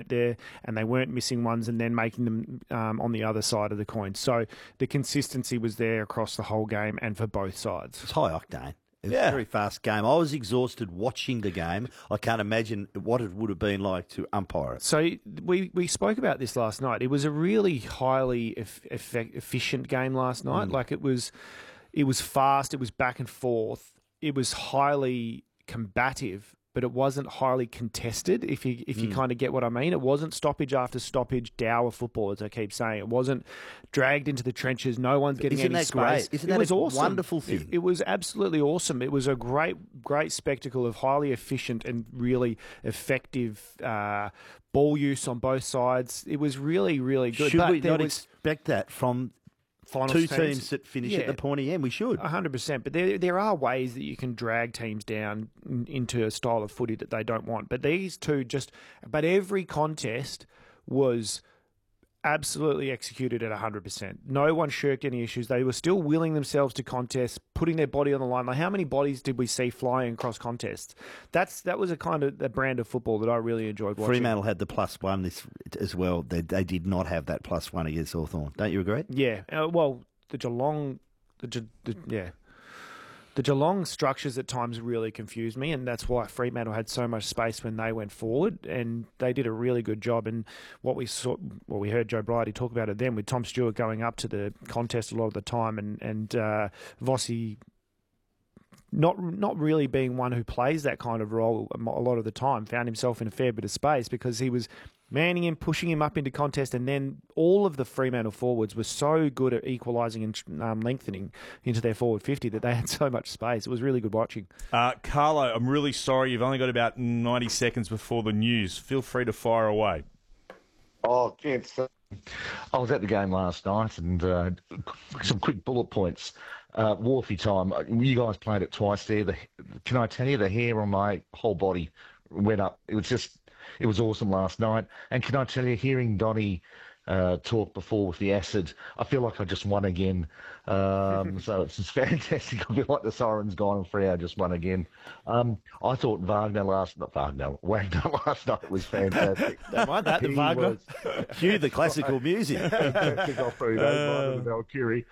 there and they weren't missing ones and then making them on the other side of the coin. So the consistency was there across the whole game and for both sides. It's high octane. It was a very fast game. I was exhausted watching the game. I can't imagine what it would have been like to umpire it. So we spoke about this last night. It was a really highly efficient game last night. Like it was fast. It was back and forth. It was highly combative, but it wasn't highly contested, if you kind of get what I mean. It wasn't stoppage after stoppage, dour football, as I keep saying. It wasn't dragged into the trenches. No one's getting any space. Great? Isn't that a wonderful thing? It was absolutely awesome. It was a great spectacle of highly efficient and really effective ball use on both sides. It was really, really good. Should we not expect that from two teams that finish at the pointy end? We should. 100%. But there are ways that you can drag teams down into a style of footy that they don't want. But these two but every contest was absolutely executed at 100%. No one shirked any issues. They were still willing themselves to contest, putting their body on the line. Like, how many bodies did we see flying across contests? That was a brand of football that I really enjoyed watching. Fremantle had the +1 this as well. They did not have that +1 against Hawthorn. Don't you agree? Yeah. Well, the Geelong structures at times really confused me, and that's why Fremantle had so much space when they went forward, and they did a really good job. And what we heard Joe Bridie talk about it then, with Tom Stewart going up to the contest a lot of the time, and Vossi not really being one who plays that kind of role a lot of the time, found himself in a fair bit of space because he was manning him, pushing him up into contest, and then all of the Fremantle forwards were so good at equalising and lengthening into their forward 50 that they had so much space. It was really good watching. Carlo, I'm really sorry. You've only got about 90 seconds before the news. Feel free to fire away. Oh, gents. I was at the game last night, and some quick bullet points. Wharfie time. You guys played it twice there. Can I tell you, the hair on my whole body went up. It was awesome last night. And can I tell you, hearing Donny talk before with the acid, I feel like I just won again. So it's just fantastic. I feel like the siren's gone and Freo just won again. I thought Wagner last night was fantastic. Don't mind that, the Wagner. Cue the classical music. Kick off Freo, the Valkyrie.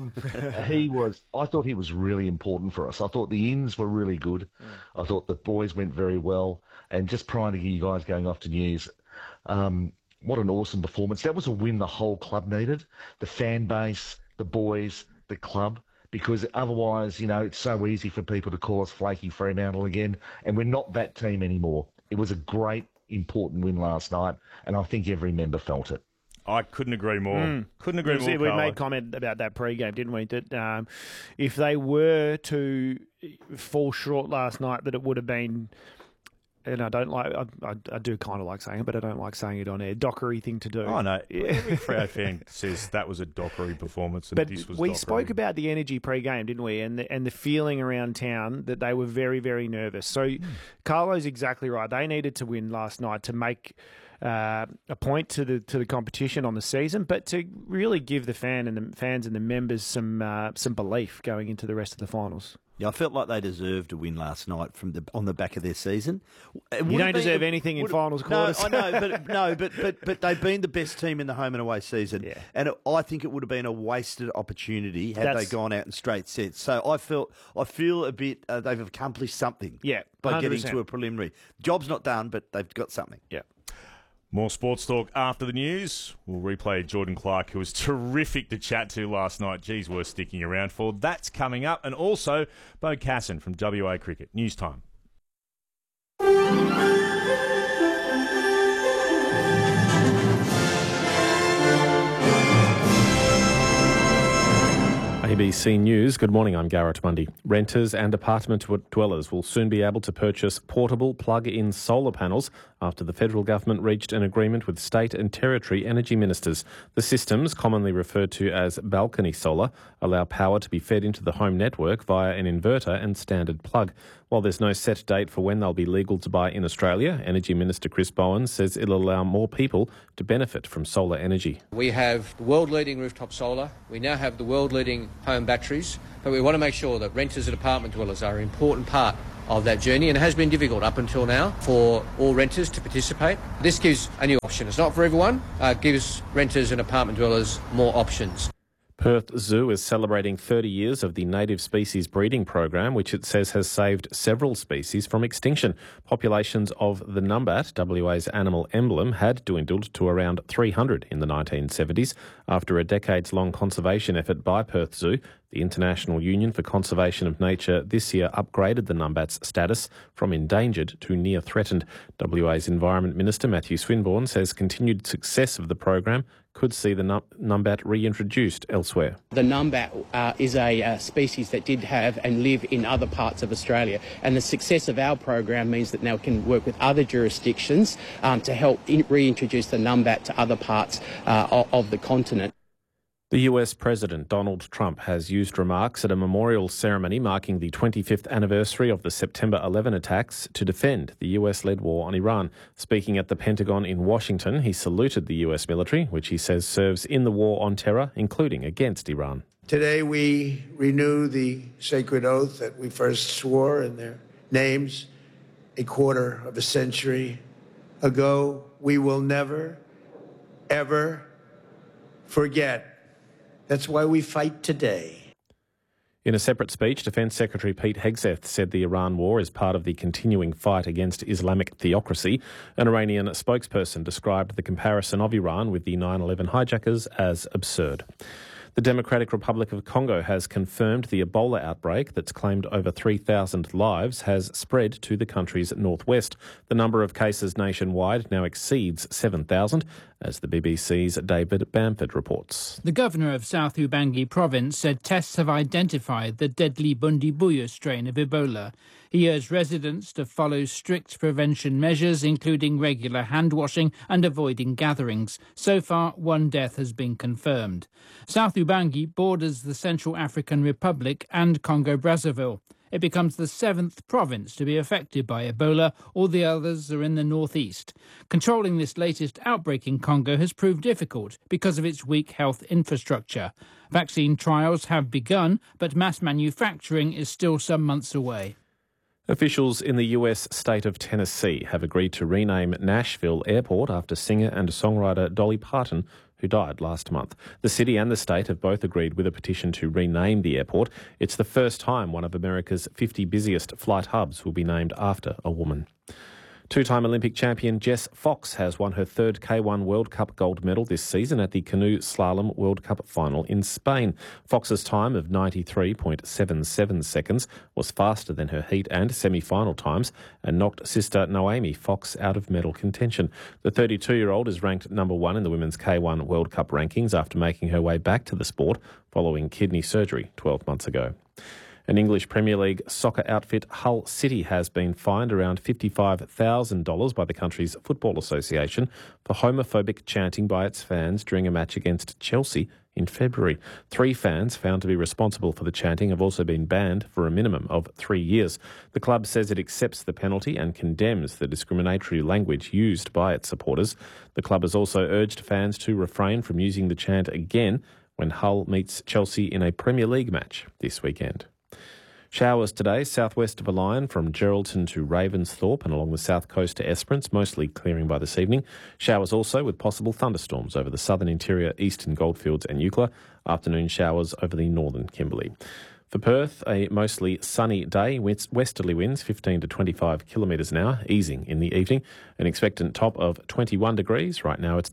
I thought he was really important for us. I thought the ins were really good. I thought the boys went very well. And just prior to you guys going off to news, what an awesome performance. That was a win the whole club needed. The fan base, the boys, the club, because otherwise, it's so easy for people to call us flaky Fremantle again, and we're not that team anymore. It was a great, important win last night, and I think every member felt it. I couldn't agree more. Couldn't agree more, We made comment about that pre-game, didn't we? That if they were to fall short last night, that it would have been... And I do kind of like saying it, but I don't like saying it on air. Dockery thing to do. Oh, no. Every Freo fan says that was a Dockery performance and this was we spoke about the energy pre-game, didn't we? And the feeling around town that they were very, very nervous. So Carlo's exactly right. They needed to win last night to make a point to the competition on the season, but to really give the fans and the members some belief going into the rest of the finals. Yeah, I felt like they deserved a win last night on the back of their season. You don't deserve anything in finals quarters. No, I know, but they've been the best team in the home and away season, and I think it would have been a wasted opportunity had they gone out in straight sets. So I feel a bit they've accomplished something. By 100%. Getting to a preliminary. Job's not done, but they've got something. Yeah. More sports talk after the news. We'll replay Jordan Clark, who was terrific to chat to last night. Geez, worth sticking around for. That's coming up. And also, Bo Casson from WA Cricket. News time. ABC News. Good morning, I'm Garrett Mundy. Renters and apartment dwellers will soon be able to purchase portable plug-in solar panels after the federal government reached an agreement with state and territory energy ministers. The systems, commonly referred to as balcony solar, allow power to be fed into the home network via an inverter and standard plug. While there's no set date for when they'll be legal to buy in Australia, Energy Minister Chris Bowen says it'll allow more people to benefit from solar energy. We have world-leading rooftop solar. We now have the world-leading home batteries, but we want to make sure that renters and apartment dwellers are an important part of that journey, and it has been difficult up until now for all renters to participate. This gives a new option. It's not for everyone. It gives renters and apartment dwellers more options. Perth Zoo is celebrating 30 years of the native species breeding program, which it says has saved several species from extinction. Populations of the numbat, WA's animal emblem, had dwindled to around 300 in the 1970s. After a decades-long conservation effort by Perth Zoo, the International Union for Conservation of Nature this year upgraded the numbat's status from endangered to near threatened. WA's Environment Minister Matthew Swinburne says continued success of the program could see the numbat reintroduced elsewhere. The numbat is a species that did have and live in other parts of Australia, and the success of our program means that now we can work with other jurisdictions to help reintroduce the numbat to other parts of the continent. The US President Donald Trump has used remarks at a memorial ceremony marking the 25th anniversary of the September 11 attacks to defend the US-led war on Iran. Speaking at the Pentagon in Washington, he saluted the US military, which he says serves in the war on terror, including against Iran. Today we renew the sacred oath that we first swore in their names a quarter of a century ago. We will never, ever forget. That's why we fight today. In a separate speech, Defence Secretary Pete Hegseth said the Iran war is part of the continuing fight against Islamic theocracy. An Iranian spokesperson described the comparison of Iran with the 9/11 hijackers as absurd. The Democratic Republic of Congo has confirmed the Ebola outbreak that's claimed over 3,000 lives has spread to the country's northwest. The number of cases nationwide now exceeds 7,000, as the BBC's David Bamford reports. The governor of South Ubangi province said tests have identified the deadly Bundibugyo strain of Ebola. He urged residents to follow strict prevention measures, including regular hand washing and avoiding gatherings. So far, one death has been confirmed. South Ubangi borders the Central African Republic and Congo-Brazzaville. It becomes the 7th province to be affected by Ebola. All the others are in the northeast. Controlling this latest outbreak in Congo has proved difficult because of its weak health infrastructure. Vaccine trials have begun, but mass manufacturing is still some months away. Officials in the US state of Tennessee have agreed to rename Nashville Airport after singer and songwriter Dolly Parton, who died last month. The city and the state have both agreed with a petition to rename the airport. It's the first time one of America's 50 busiest flight hubs will be named after a woman. Two-time Olympic champion Jess Fox has won her third K1 World Cup gold medal this season at the Canoe Slalom World Cup final in Spain. Fox's time of 93.77 seconds was faster than her heat and semi-final times and knocked sister Naomi Fox out of medal contention. The 32-year-old is ranked number one in the Women's K1 World Cup rankings after making her way back to the sport following kidney surgery 12 months ago. An English Premier League soccer outfit, Hull City, has been fined around $55,000 by the country's Football Association for homophobic chanting by its fans during a match against Chelsea in February. 3 fans found to be responsible for the chanting have also been banned for a minimum of 3 years. The club says it accepts the penalty and condemns the discriminatory language used by its supporters. The club has also urged fans to refrain from using the chant again when Hull meets Chelsea in a Premier League match this weekend. Showers today, southwest of a line from Geraldton to Ravensthorpe and along the south coast to Esperance, mostly clearing by this evening. Showers also with possible thunderstorms over the southern interior, eastern Goldfields and Eucla. Afternoon showers over the northern Kimberley. For Perth, a mostly sunny day, westerly winds 15 to 25 kilometres an hour, easing in the evening. An expectant top of 21 degrees. Right now it's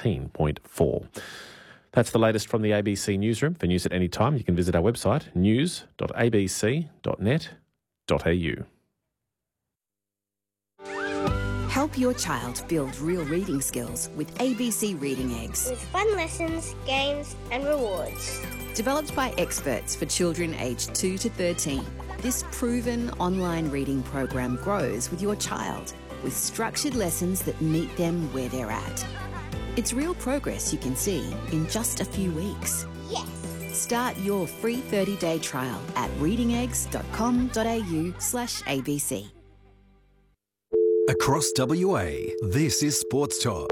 19.4. That's the latest from the ABC Newsroom. For news at any time, you can visit our website, news.abc.net.au. Help your child build real reading skills with ABC Reading Eggs. With fun lessons, games and rewards. Developed by experts for children aged 2 to 13, this proven online reading program grows with your child with structured lessons that meet them where they're at. It's real progress you can see in just a few weeks. Yes! Start your free 30-day trial at readingeggs.com.au/ABC. Across WA, this is Sports Talk.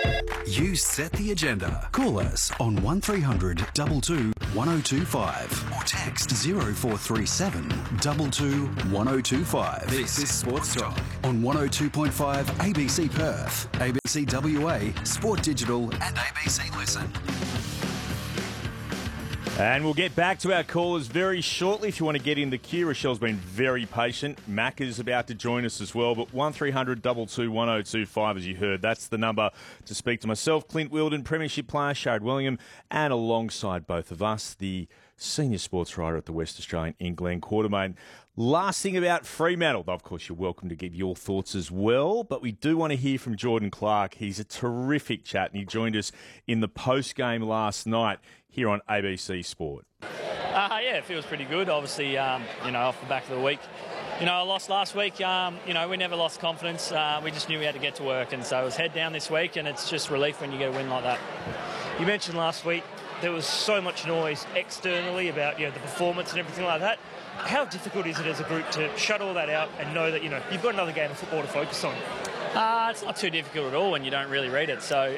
You set the agenda. Call us on 1300 22 1025. or text 0437 22 1025. This is Sports Talk on 102.5 ABC Perth, ABC WA, Sport Digital and ABC Listen. And we'll get back to our callers very shortly. If you want to get in the queue, Rochelle's been very patient. Mac is about to join us as well. But 1300 22 1025, as you heard, that's the number to speak to myself, Clint Wilden, Premiership player, Sharad Wellingham, and alongside both of us, the senior sports writer at the West Australian in Glenn Quartermain. Last thing about Fremantle, of course, you're welcome to give your thoughts as well, but we do want to hear from Jordan Clark. He's a terrific chat, and he joined us in the post-game last night here on ABC Sport. Yeah, it feels pretty good. Obviously, off the back of the week. I lost last week. We never lost confidence. We just knew we had to get to work, and so it was head down this week, and it's just relief when you get a win like that. You mentioned last week there was so much noise externally about the performance and everything like that. How difficult is it as a group to shut all that out and know that you've got another game of football to focus on? It's not too difficult at all when you don't really read it. So,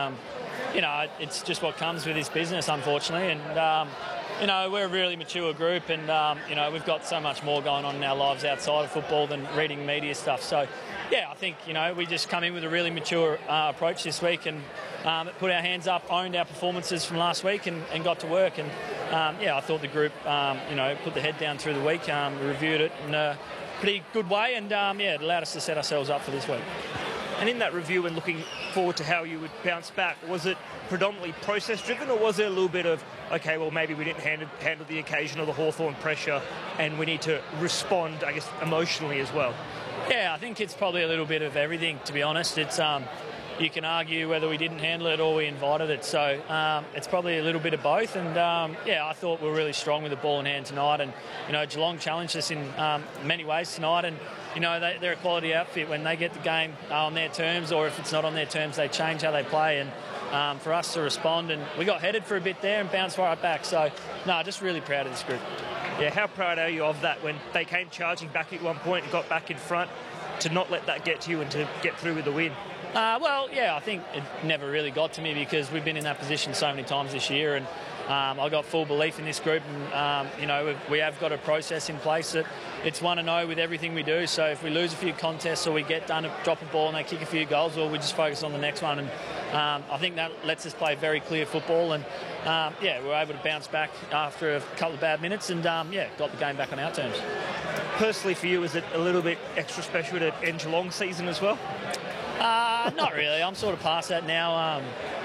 it's just what comes with this business, unfortunately. And, we're a really mature group and, we've got so much more going on in our lives outside of football than reading media stuff. So, yeah, I think, we just come in with a really mature approach this week and put our hands up, owned our performances from last week and got to work. And, I thought the group, put the head down through the week. We reviewed it in a pretty good way and, it allowed us to set ourselves up for this week. And in that review and looking forward to how you would bounce back, was it predominantly process-driven or was there a little bit of, okay, well, maybe we didn't handle the occasion or the Hawthorn pressure and we need to respond, I guess, emotionally as well? Yeah, I think it's probably a little bit of everything, to be honest. It's you can argue whether we didn't handle it or we invited it. So it's probably a little bit of both. And, I thought we were really strong with the ball in hand tonight. And, Geelong challenged us in many ways tonight. And, they're a quality outfit. When they get the game on their terms or if it's not on their terms, they change how they play. And for us to respond, and we got headed for a bit there and bounced right back. So, just really proud of this group. Yeah, how proud are you of that when they came charging back at one point and got back in front to not let that get to you and to get through with the win? I think it never really got to me because we've been in that position so many times this year and I got full belief in this group and, we have got a process in place that it's 1-0 with everything we do. So if we lose a few contests or we get done, drop a ball and they kick a few goals, well, we just focus on the next one. And I think that lets us play very clear football and, we were able to bounce back after a couple of bad minutes and, got the game back on our terms. Personally for you, is it a little bit extra special to end Geelong season as well? Not really. I'm sort of past that now.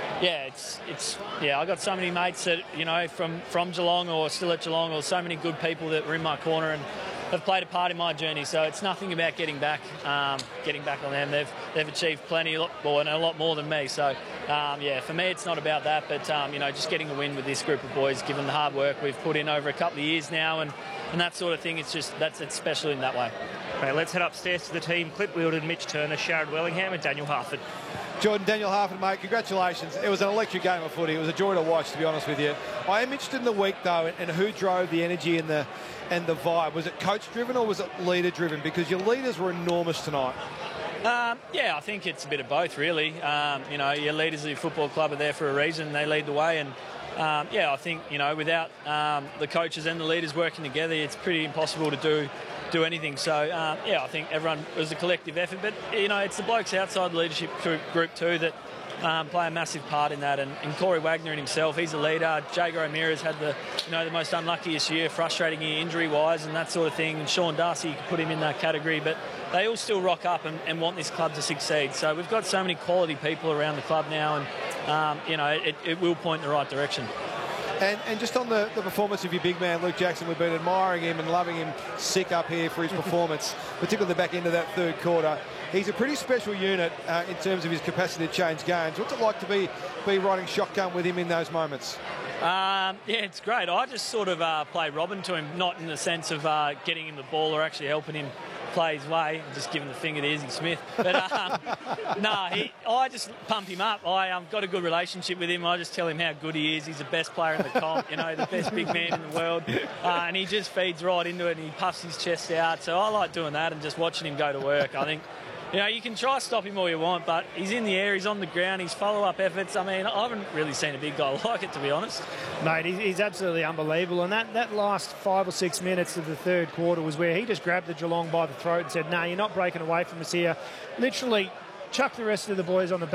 I got so many mates that, from Geelong or still at Geelong or so many good people that were in my corner and have played a part in my journey. So it's nothing about getting back on them. They've achieved plenty, and a lot more than me. So, for me, it's not about that. But, just getting a win with this group of boys, given the hard work we've put in over a couple of years now and that sort of thing, it's special in that way. Okay, let's head upstairs to the team. Clint Wilden, Mitch Turner, Sharad Wellingham and Daniel Harford. Jordan, Daniel Harford, mate, congratulations. It was an electric game of footy. It was a joy to watch, to be honest with you. I am interested in the week, though, and who drove the energy and the vibe. Was it coach-driven or was it leader-driven? Because your leaders were enormous tonight. I think it's a bit of both, really. Your leaders of your football club are there for a reason. They lead the way and I think, without the coaches and the leaders working together, it's pretty impossible to do anything. So, I think everyone was a collective effort. But, it's the blokes outside the leadership group too that play a massive part in that. And Corey Wagner and himself, he's a leader. Jago Ramirez had the most unluckiest year, frustrating year injury-wise and that sort of thing. And Sean Darcy, you could put him in that category. But they all still rock up and want this club to succeed. So we've got so many quality people around the club now and, it will point in the right direction. And just on the performance of your big man, Luke Jackson, we've been admiring him and loving him sick up here for his performance, particularly the back end of that third quarter. He's a pretty special unit in terms of his capacity to change games. What's it like to be riding shotgun with him in those moments? It's great. I just sort of play Robin to him, not in the sense of getting him the ball or actually helping him play his way, just giving the finger to Izzy Smith. But I just pump him up. I've got a good relationship with him. I just tell him how good he is. He's the best player in the comp, the best big man in the world. And he just feeds right into it and he puffs his chest out. So I like doing that and just watching him go to work. I think You know, you can try to stop him all you want, but he's in the air, he's on the ground, his follow-up efforts. I mean, I haven't really seen a big guy like it, to be honest. Mate, he's absolutely unbelievable. And that last 5 or 6 minutes of the third quarter was where he just grabbed the Geelong by the throat and said, "No, you're not breaking away from us here." Literally chucked the rest of the boys on the